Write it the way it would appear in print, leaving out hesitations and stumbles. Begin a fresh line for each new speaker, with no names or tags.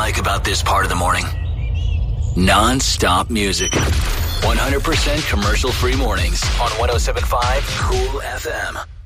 like about this part of the morning? Non-stop music. 100% commercial-free mornings on 107.5 Cool FM.